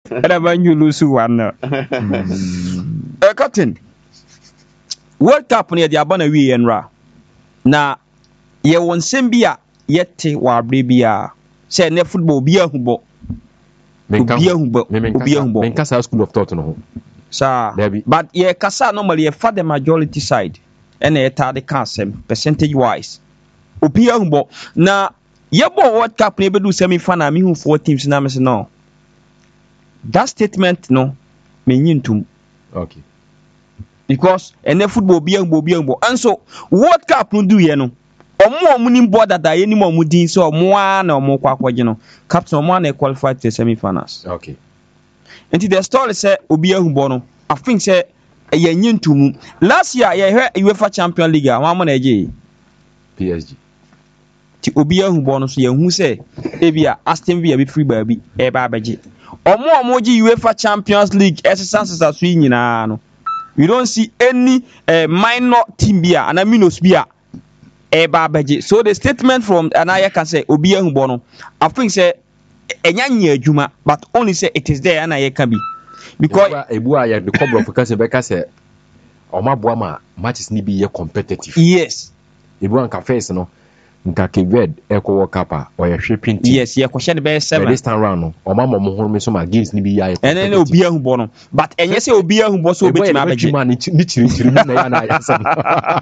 and when you lose one. Captain, World Cup near the Abana we and Ra. Now, ye won Simbia yet wa bribia. Say ne football be a humbo. Menkasa school of thought no. Sir, but ye kasa normally a father majority side. And a tardy casem percentage wise. Opia humbo. Now, ye World Cup never do semi final me who 4 teams na me no. That statement no mean to. Okay. Because and football be and so World Cup no do ye no. Omo ni board that any more mudin so mo na mo kwakwa you know. Captain mo na qualified to semi finals. Okay. And the story say obi ahumbo no. I think say ye nyintu mu. Last year ye UEFA Champions League a one na eje PSG. Ti obi ahumbo no so ye hu say e bia Aston Villa be free baabi e ba abeje. Omo ji UEFA Champions League exercise so nyina no. We don't see any minor team bia and minus bia e ba abeje. So the statement from Anaya can say obi ahumbo no. I think say enya nya adwuma but only say it is there Anaya can be. Because ebu aya the cover of because Rebecca say omaboa ma matches ni be competitive. Yes. Ebu an ka face no nka Keved Eco World Cup or your shipping team. Yes, ye question the best 7. This time round no omama mo home so ma games ni be ya. And then obi ahumbo no. But enye say obi ahumbo so obi ma beje. Ni chiri na ya na ya sam.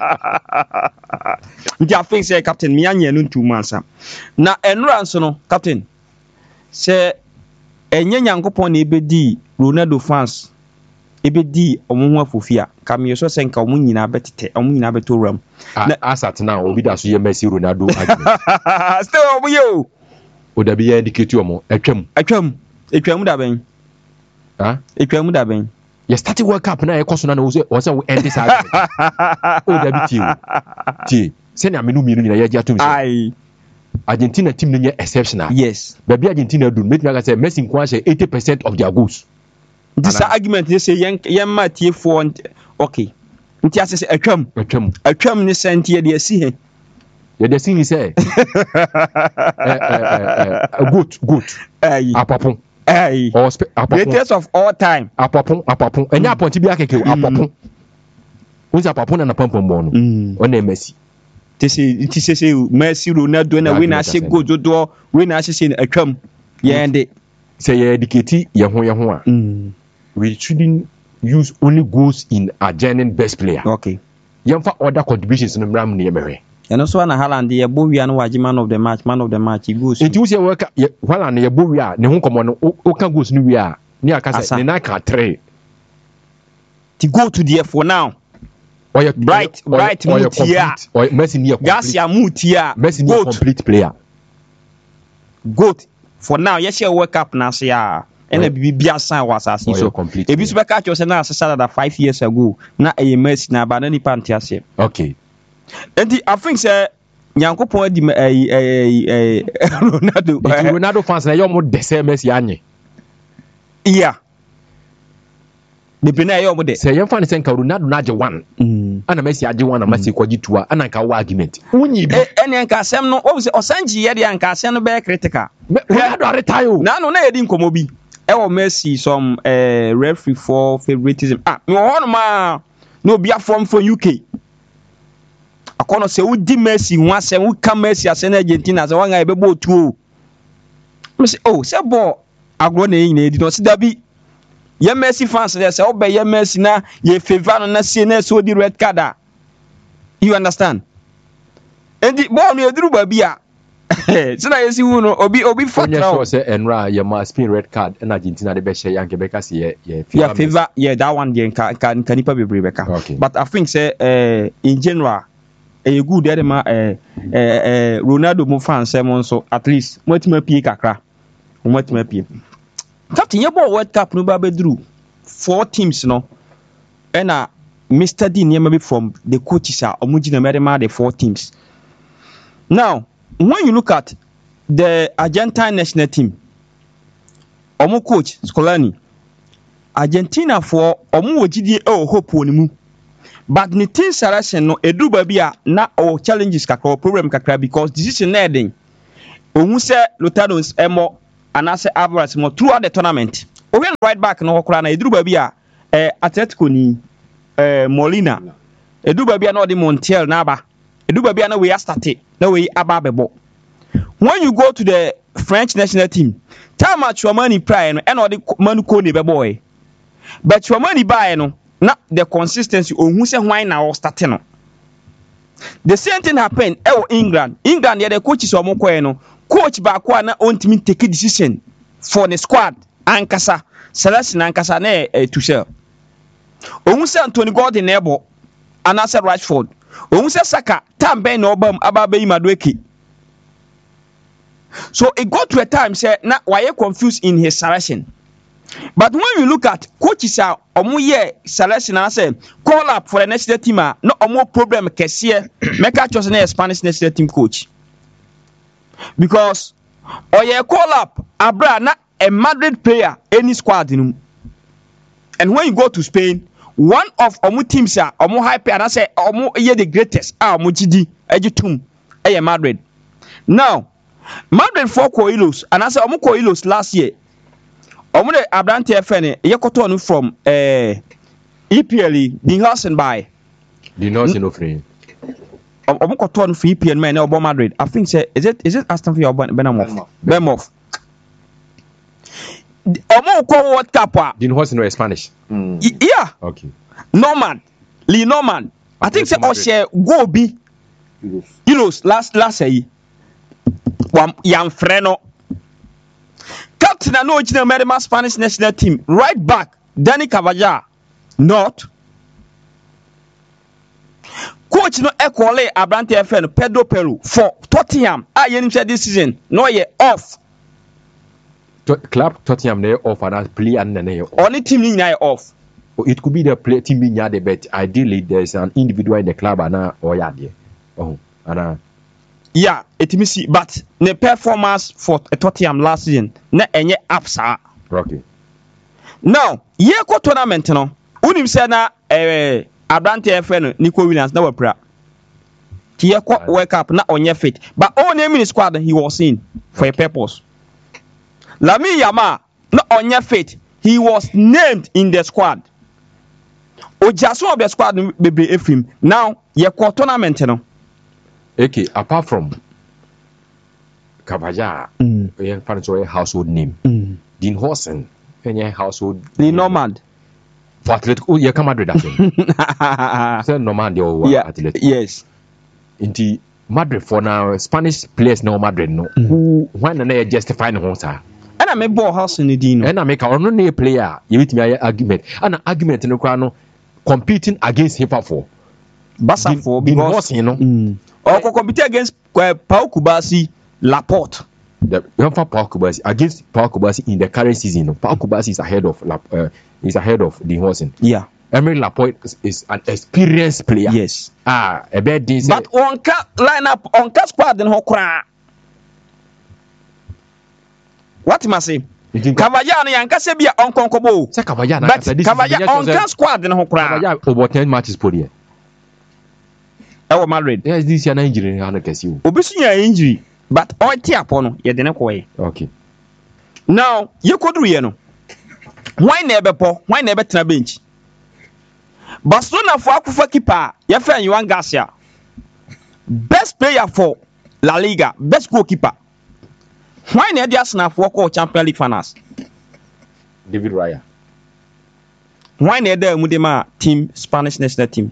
Nti I think say captain me anya no 2 months. Na enura nso no captain say enye nyankopon na ebedi Ronaldo fans ebedi omo ho afofia kam yeso senka omo nyina betete omo nyina betoram na asat na obi da so ye Messi Ronaldo argument still omo yo o da bi indicate omo etwam da ben etwam da ben ye start World Cup na e koso na o say we end this argument o da bi ti se na menu nyina ye gya tum ai Argentina team no exceptional. Yes. Baby Argentina do make like I say Messi nko share 80% of their goals. This argument they say yen ma tie for okay. Nti ase say atwam ni sent ye dey see he. Ye dey see ni say good. Apopon. Greatest of all time. Apopon. Enya aponti bi akeke apopon. Unsa apopon na pampon bon no. On Messi. It say Messi Ronaldo na we na she go dodo we na she say atwam ye ende say ye educate ye ho a we shouldn't use only goals in adjoining best player. Okay, yemfa other contributions no mram ne yemehwe and also na Haaland ye bo wi an waji man of the match he goes it you say work Haaland ye bo wi a ne ho komo no o ka goals no wi a ne aka say ne na ka 3 to go to there for now. Bright Mutia or Messi near Garcia Mutia Messi near complete player. Goat for now. Yes, you World Cup now. Say and a BBA sign was as so complete. If you speak at yourself now, Saturday 5 years ago, now a Messi now, but any pantias. Okay. And I think say Nyankopon di Ronaldo fans na yo mo de say Messi anye. Yeah. The pena yo mo de say yem fan say nka Ronaldo na age 1 ana Messi age 1 na Messi kwaji 2 ana nka wa argument unyi bi ene nka asem no o say osanji ye de nka asem no be critical Ronaldo aretayo na no na ye di nkomo bi e wo Messi some referee for favoritism me ho no ma no bia from UK akono say wo di Messi ho asem wo ka Messi asem na Argentina say wanga e be bo tuo me say oh say ball agro na yin na di no say da bi ye Messi fans they say obey ye Messi na ye favor na see na so the red card. You understand? And the ball no eduru ba bia. So na you see who no obi fatra. Onye say enra ye ma spin red card in Argentina de be share yanke be ka say ye favor that one dey can nipa be beka. Okay. But I think say in general a good there ma Ronaldo mo fans say mo so at least mo tima pie kakra. Mo tima pie. Captain, you bought World Cup no babedru 4 teams no. And Mr. D maybe from the coaches are omujina merema the 4 teams. Now, when you look at the Argentine national team, omu coach Scolani, Argentina for omu wojidi hope wonimu. But the team selection no edu babia na o challenges kakra problem kakra because decision na den. Omu se Lutados emo and I say Alvarez more throughout the tournament. when right back no okra na eduru ba bi a Atletico ni Molina eduru ba bi a na odi Montiel na aba eduru ba bi a na we start na we aba bebo. When you go to the French national team, time at Chouamani prior no and odi Manu Kone bebo but Chouamani buy no na the consistency ohun se hwan na o start no. The same thing happened England yeah, the coaches omo koe no coach ba ko na ontimi take decision for the squad ankasa selection ankasa na Tuchel ohun se Anthony Gordon na ebo anasa Rashford ohun se Saka time ben na obam ababe Madueke. So it got to a time say na why confused in his selection. But when you look at coaches are omo ye selection and say call up for the national team no omo problem kese make a choose na Spanish national team coach because oye call up abra na a Madrid player any squad in. And when you go to Spain, one of omo teams are omo hype and I say omo ye the greatest omo gidi ejitum Madrid. Now Madrid for Coilos and I say omo Coilos last year omo de Abrante FN yekoto no from EPL Dean Hudson by the Northern of free omo koto no for EPL man na Madrid. I think say is it Aston Villa or Bournemouth omo ko World Cup Dean Hudson no Spanish yeah okay Lee Norman I think say share go be Euros last year yam freno captain and original American Spanish national team right back Dani Carvajal not coach no equally Abrante FN Pedro Peru for Tottenham yenim say this season no ye off club Tottenham they off and play and they only team ni off. It could be the play team in the bet ideally there's an individual in the club and or yeah and yeah, it me see, but the performance for Tottenham last season na enye upsa. Okay. Now, ye ko tournament no, unim say na Abrante FN Nico Williams na wapra. Ti ye ko World Cup na onye fit, but all name in the squad he was in for a purpose. Lamine Yamal na onye fit, he was named in the squad. Ojaso of the squad bebe Efim. Now, ye ko tournament no. Okay, apart from Carvajal, we find a household name. Dean Hudson, any household. Lee Norman. For Atletico, you come Madrid. Say Norman, you Atletico. Yes. Inti Madrid for now, Spanish players no Madrid no. Who when they justify the horse. And I make ball house in the Dino. And I make a no player. You with me argument. An argument in the crowd competing against him for. Basa for because you know. Or compete against Pau Kubasi Laporte. The Pau Kubasi against Pau Kubasi in the current season. Pau Kubasi is ahead of the Hudson. Yeah. Emery Laporte is an experienced player. Yes. A bad day. But on lineup on squad in Hokra. What must say? Carvajal no yanka se bia on konkobo. Say Carvajal na Carvajal on squad in Hokra. Carvajal over 10 matches per year. Madrid. Yes, this year injury na kesi o. Obisunya injury, but on tiapo no ye de ne koye. Okay. Now, you could do no. Why never tena bench? Barcelona for akufa keeper, ye friend Juan Garcia. Best player for La Liga, best goalkeeper. Why never just na for Champions League finals? David Raya. Why never mudema team Spanish national team?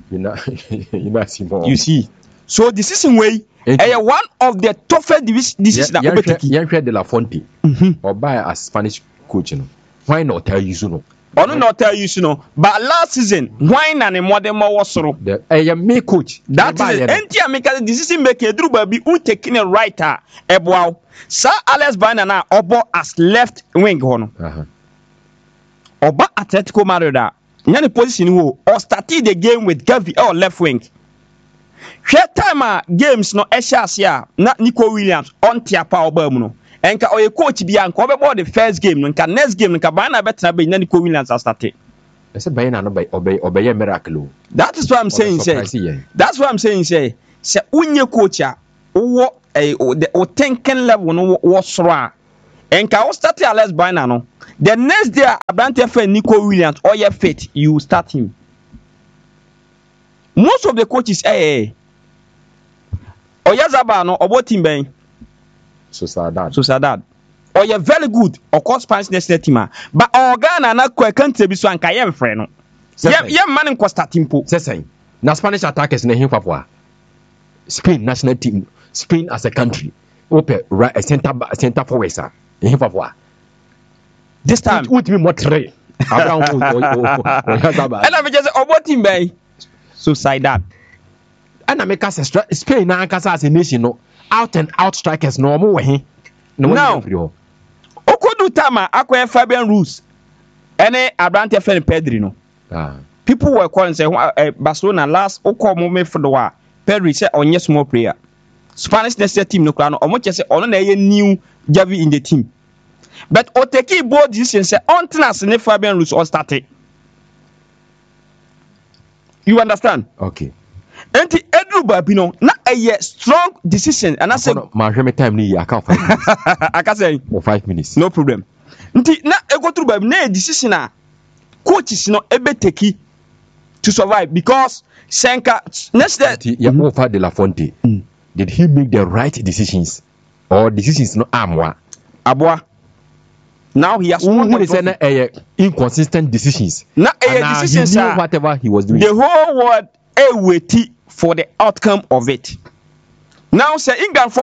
You see, so the season way one of the toughest decisions that we take. Yanke de la Fonte or buy as Spanish coach. Why not tell you so? No? Or not tell you so? No. But last season, why not a more than more was so? Me coach. That is empty. Make a decision maker. Drew Baby who taking a writer. Ebwao Sir Alex Banana Obo as left wing hono. Oba Atletico Madrid. Nyani position who or started the game with Gavi or left wing. Share time games no Eshasia na Nico Williams on tiapa obamuno. Enka oye coach bi anka obebo the first game nka next game nka bana better be na Nico Williams has started. I said bana no obey miracle. That is what I'm saying say. That's what I'm saying say. Say unye coach a wo o thinking level no wo soro a And can start Alex Bynum no. The next day, Abrante friend Nico Williams or your fit, you start him. Most of the coaches, Oyazaba no about team ben. Sociedad. Or you're very good, of course, Spanish national team. But Ghana na country be so and Kayem friend no. Yeah, man in Costa Timpo. Say. Na Spanish attackers na him Spain national team, Spain as a country. Open right center forward sir. Him this time with me more three. And I just about team by Sociedad. And I make us Spain na kasa as a nation no out and out strikers no more he. No. Okodu Tama akwa Fabian Ruiz. Ene Abrante friend Pedri no. People were calling say Barcelona last okọ moment for the war. Pedri say onye small player. Spanish national team no kra no omo che say ono na ye new Javi in the team. But Oteki bold decision say Ontnas ne Fabian Ruiz all started. You understand? Okay. Enti Edru Babino na a strong decision and I say my time ni I can't 5 minutes. I can say 5 minutes. No problem. Nti na ego through Babino na decision a coaches no ebe take to survive because Senka next day De La Fonte. Did he make the right decisions or decisions no amwa? Abwa. Now he has inconsistent decisions. Now decisions are whatever he was doing. The whole world waiting for the outcome of it. Now say England for